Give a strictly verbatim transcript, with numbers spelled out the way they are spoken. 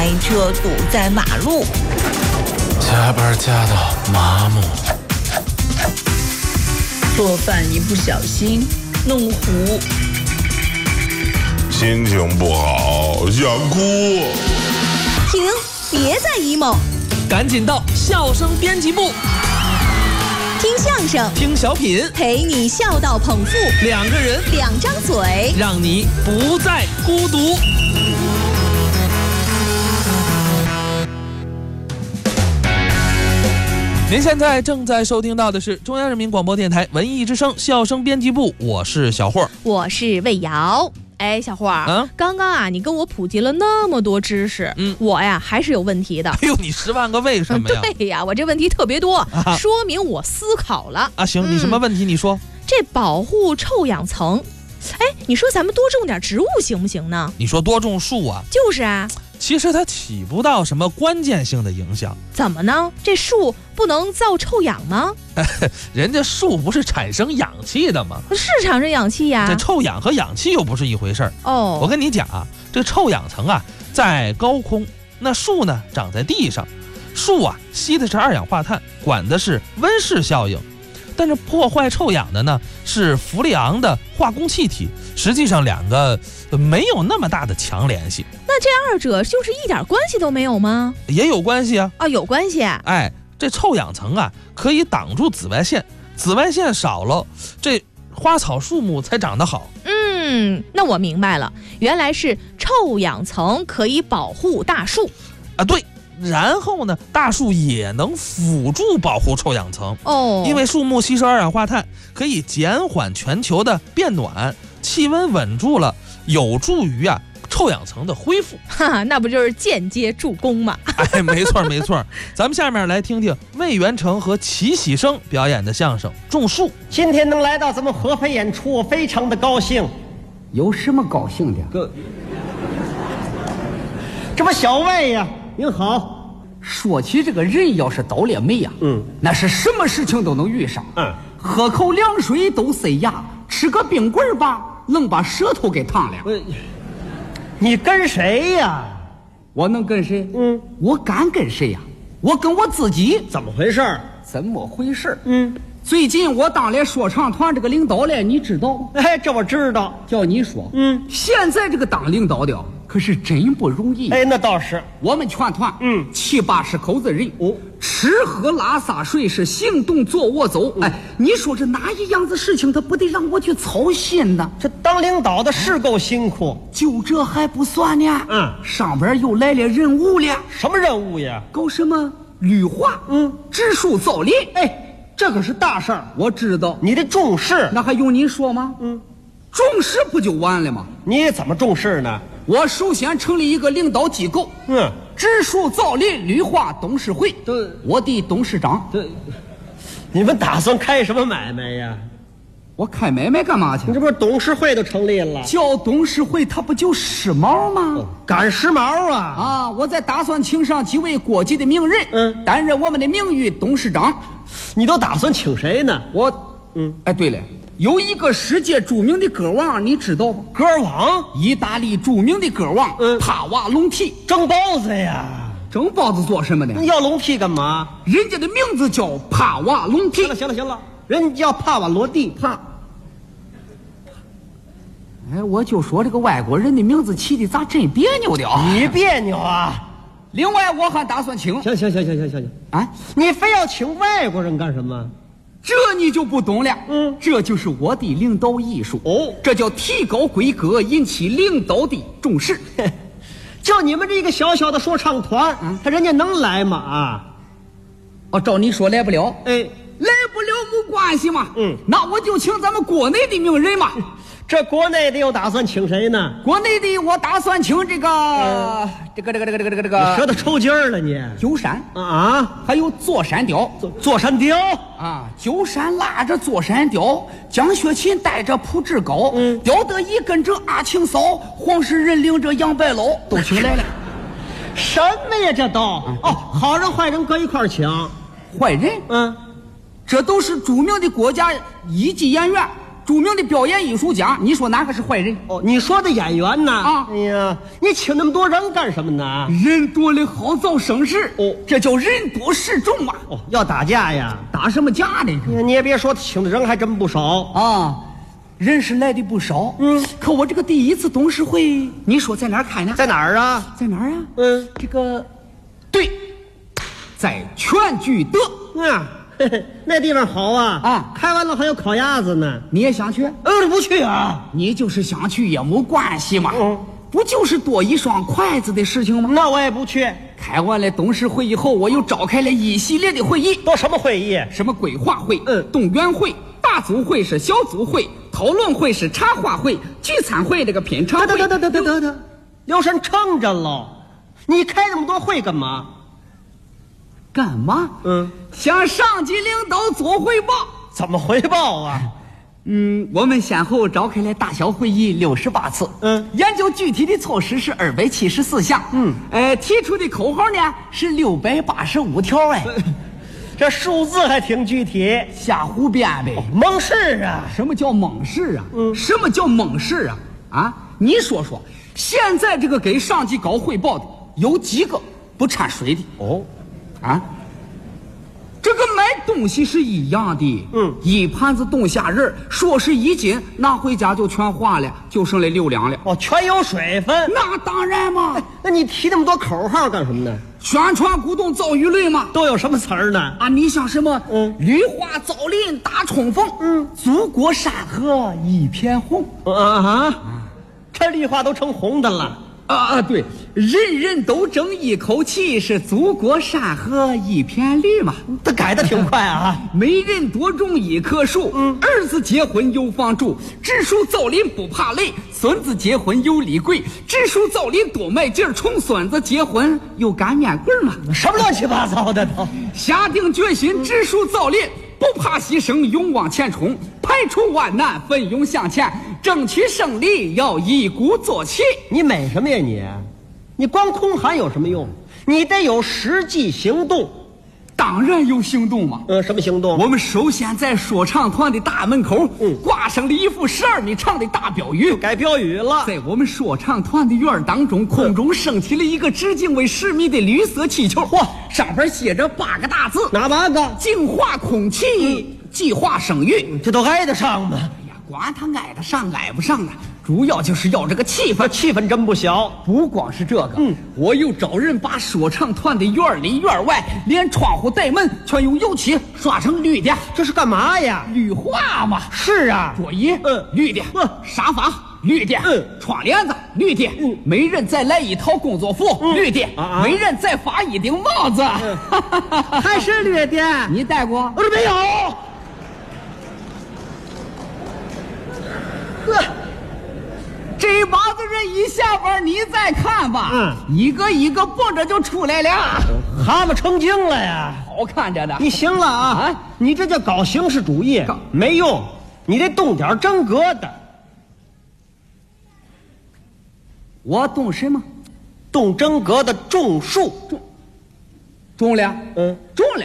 开车堵在马路， 加班加到麻木， 做饭一不小心弄糊， 心情不好想哭。 停，别再 emo， 赶紧到笑声编辑部， 听相声， 听小品， 陪你笑到捧腹， 两个人， 两张嘴， 让你不再孤独。您现在正在收听到的是中央人民广播电台文艺之声笑声编辑部，我是小霍， 我是魏瑶。哎，小霍儿，嗯，刚刚啊，你跟我普及了那么多知识，嗯，我呀还是有问题的。 哎呦，你十万个为什么呀？ 嗯、对呀，我这问题特别多，啊、说明我思考了啊。行，嗯、你什么问题？你说。 这保护臭氧层，哎，你说咱们多种点植物行不行呢？ 你说多种树啊？ 就是啊。 其实它起不到什么关键性的影响。 怎么呢？这树不能造臭氧吗？ 人家树不是产生氧气的吗？ 是产生氧气呀。 这臭氧和氧气又不是一回事儿。 哦， 我跟你讲啊，这臭氧层啊在高空，那树呢长在地上，树啊吸的是二氧化碳，管的是温室效应。但是破坏臭氧的呢是氟利昂的化工气体，实际上两个没有那么大的强联系。 那这二者就是一点关系都没有吗？ 也有关系啊。 啊，有关系啊。 哎，这臭氧层啊可以挡住紫外线，紫外线少了，这花草树木才长得好。 嗯，那我明白了，原来是臭氧层可以保护大树啊。对。然后呢，大树也能辅助保护臭氧层哦， 因为树木吸收二氧化碳，可以减缓全球的变暖，气温稳住了，有助于啊臭氧层的恢复。 哈，那不就是间接助攻吗？ 哎，没错没错。咱们下面来听听魏元成和齐喜生表演的相声《种树》。 今天能来到咱们合肥演出，我非常的高兴。 有什么高兴的？ 哥，这不小魏呀。您好， 说起这个人要是倒了霉呀，嗯，那是什么事情都能遇上，嗯，喝口凉水都塞牙，吃个冰棍吧，愣把舌头给烫了。 你跟谁呀？ 我能跟谁？ 嗯， 我敢跟谁呀？我跟我自己。 怎么回事？ 怎么回事？ 嗯， 最近我当了说唱团这个领导了，你知道吗？ 哎，这我知道。 叫你说， 嗯， 现在这个当领导的可是真不容易。 哎，那倒是。 我们全团， 嗯， 七八十口子人， 哦， 吃喝拉撒睡是行动坐卧走。嗯、哎，你说这哪一样子事情，他不得让我去操心呢？ 这当领导的是够辛苦。 就这还不算呢， 嗯， 上边又来了任务了。 什么任务呀？ 搞什么绿化， 嗯， 植树造林。 哎，这可是大事儿。 我知道， 你得重视。 那还用你说吗？ 嗯。 重视不就完了吗？ 你怎么重视呢？ 我首先成立一个领导机构， 嗯， 植树造林绿化董事会， 对， 我的董事长。 对，你们打算开什么买卖呀？ 我开买卖干嘛去？ 你这不是董事会都成立了？ 叫董事会，它不就时髦吗？ 哦、赶时髦啊！ 啊，我在打算请上几位国际的名人， 嗯， 担任我们的名誉董事长。 你都打算请谁呢？ 我， 嗯， 哎，对了。有一个世界著名的歌王，你知道吗？ 歌王， 意大利著名的歌王， 嗯， 帕瓦隆蒂， 蒸包子呀。 蒸包子做什么呢？ 要笼屉干嘛？ 人家的名字叫帕瓦隆蒂。 行了行了行了，人家叫帕瓦罗蒂。 帕，哎，我就说这个外国人的名字起的咋真别扭的啊？ 你别扭啊！ 另外，我还打算请。 行行行行行行行啊！ 你非要请外国人干什么？ 这你就不懂了， 嗯， 这就是我的领导艺术哦， 这叫提高规格，引起领导的重视。 就你们这个小小的说唱团，嗯，他人家能来吗？啊， 哦，照你说来不了， 哎， 来不了没关系嘛， 嗯， 那我就请咱们国内的名人嘛。 这国内的又打算请谁呢？ 国内的我打算请这个、呃、这个这个这个这个这个这个舌头抽筋儿了你。 鸠山啊， 还有座山雕， 座座山雕啊，鸠山拉着座山雕，蒋学勤带着朴志高， 嗯， 刁德一跟着阿庆嫂，黄世仁领着杨白劳，都请来了。 什么呀这都？嗯、哦，好人坏人搁一块儿请。 坏人？ 嗯， 这都是著名的国家一级演员。 著名的表演艺术家，你说哪个是坏人？ 哦，你说的演员呢？ 啊， 哎呀，你请那么多人干什么呢？ 人多了好造声势， 哦， 这叫人多势众啊。 哦，要打架呀？ 打什么架呢？ 你也别说，请的人还真不少啊，人是来的不少。嗯，可我这个第一次董事会，你说在哪儿开呢？ 在哪儿啊？ 在哪儿啊？ 嗯， 这个，对，在全聚德。 嗯。那地方好啊！ 啊， 开完了还有烤鸭子呢。 你也想去？ 呃，不去啊！ 你就是想去也没关系嘛。嗯，不就是多一双筷子的事情吗？ 那我也不去。 开完了董事会以后，我又召开了一系列的会议。 都什么会议？ 什么规划会、 嗯， 动员会、大组会是小组会，讨论会是茶话会，聚餐会这个品尝会。 得得得得得得得，留神撑着喽！你开那么多会干嘛？ 干嘛？ 嗯， 向上级领导做汇报。 怎么汇报啊？ 嗯，我们先后召开了大小会议六十八次。 嗯， 研究具体的措施是二百七十四项。嗯，呃，提出的口号呢是六百八十五条。哎， 这数字还挺具体， 瞎胡编呗。 哦，猛士啊！ 什么叫猛士啊？ 嗯， 什么叫猛士啊？啊，你说说，现在这个给上级搞汇报的有几个不掺水的？ 哦。 啊，这个买东西是一样的， 嗯， 一盘子冻虾仁说是一斤，拿回家就全化了，就剩了六两了。 哦，全有水分。 那当然嘛。 哎，那你提那么多口号干什么呢？ 宣传鼓动造舆论嘛。 都有什么词儿呢？ 啊，你像什么？ 嗯， 绿化造林大冲锋，嗯，祖国山河一片红。 啊啊！这绿化都成红的了。 啊啊，对，人人都争一口气，是祖国山河一片绿嘛。 这改得挺快啊！ 每人多种一棵树，嗯，儿子结婚有房住，植树造林不怕累；孙子结婚有礼贵，植树造林多卖劲儿；重孙子结婚有擀面棍嘛。 什么乱七八糟的都！ 下定决心植树造林，不怕牺牲，勇往前冲，排除万难，奋勇向前，争取胜利要一鼓作气。 你美什么呀你？你光空喊有什么用？你得有实际行动。 当然有行动嘛。 呃，什么行动？ 我们首先在说唱团的大门口，嗯，挂上了一幅十二米长的大标语， 改标语了。 在我们说唱团的院当中，空中升起了一个直径为十米的绿色气球，嚯，上边写着八个大字， 哪八个？ 净化空气，嗯，计划生育。 这都挨得上吗？ 哎呀，管他挨得上挨不上啊，主要就是要这个气氛， 气氛真不小。 不光是这个，嗯，我又找人把说唱团的院里院外，连窗户带门全用油漆刷成绿的。 这是干嘛呀？ 绿化嘛。 是啊， 桌椅， 嗯， 绿的，嗯，沙发绿的，嗯，窗帘子绿的，嗯，每人再来一套工作服，嗯，绿的，啊，每人再发一顶帽子， 嗯，还是绿的。 你戴过？ 我说没有。 呵。这一帮子人一下班，你再看吧，嗯，一个一个蹦着就出来了， 蛤蟆成精了呀， 好看着的。 你行了啊，啊你这叫搞形式主义，没用，你得动点真格的。 我动什么？ 动真格的种树， 种，种了，嗯，种了。